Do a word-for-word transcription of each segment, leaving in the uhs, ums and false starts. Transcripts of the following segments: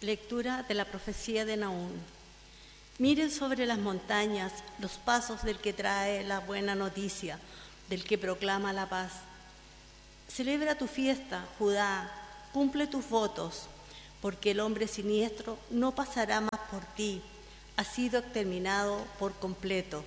Lectura de la profecía de Nahum. Miren sobre las montañas los pasos del que trae la buena noticia, del que proclama la paz. Celebra tu fiesta, Judá, cumple tus votos, porque el hombre siniestro no pasará más por ti, ha sido exterminado por completo.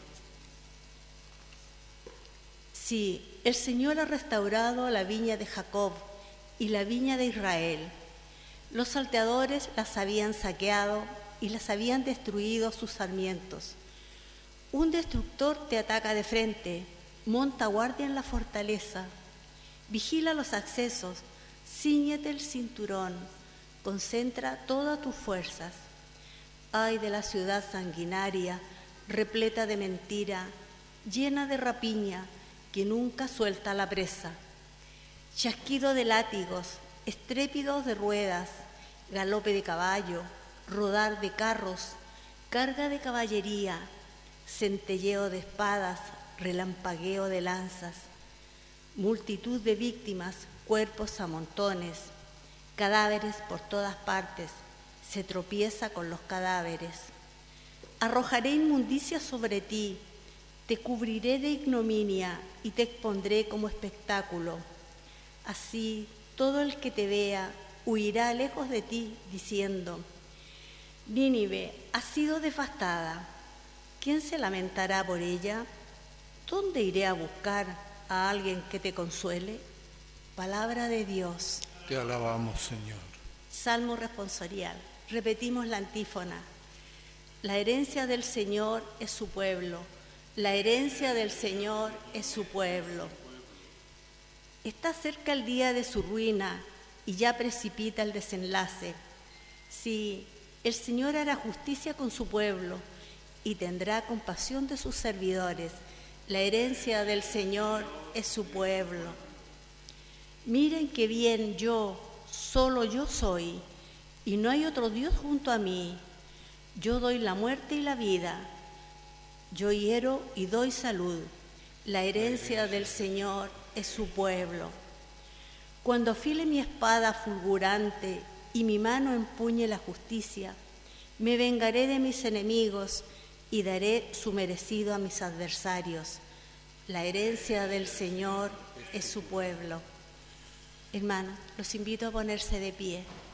Sí, el Señor ha restaurado la viña de Jacob y la viña de Israel. Los salteadores las habían saqueado y las habían destruido sus sarmientos. Un destructor te ataca de frente, monta guardia en la fortaleza, vigila los accesos, cíñete el cinturón, concentra todas tus fuerzas. Ay de la ciudad sanguinaria, repleta de mentira, llena de rapiña, que nunca suelta la presa. Chasquido de látigos, estrépidos de ruedas, galope de caballo, rodar de carros, carga de caballería, centelleo de espadas, relampagueo de lanzas, multitud de víctimas, cuerpos a montones, cadáveres por todas partes, se tropieza con los cadáveres. Arrojaré inmundicia sobre ti, te cubriré de ignominia y te expondré como espectáculo. Así todo el que te vea huirá lejos de ti, diciendo: Nínive ha sido devastada. ¿Quién se lamentará por ella? ¿Dónde iré a buscar a alguien que te consuele? Palabra de Dios. Te alabamos, Señor. Salmo responsorial. Repetimos la antífona. La herencia del Señor es su pueblo. La herencia del Señor es su pueblo. Está cerca el día de su ruina y ya precipita el desenlace. Sí, el Señor hará justicia con su pueblo y tendrá compasión de sus servidores. La herencia del Señor es su pueblo. Miren qué bien yo, solo yo soy, y no hay otro Dios junto a mí. Yo doy la muerte y la vida. Yo hiero y doy salud. La herencia del Señor es su pueblo. Cuando afile mi espada fulgurante y mi mano empuñe la justicia, me vengaré de mis enemigos y daré su merecido a mis adversarios. La herencia del Señor es su pueblo. Hermanos, los invito a ponerse de pie.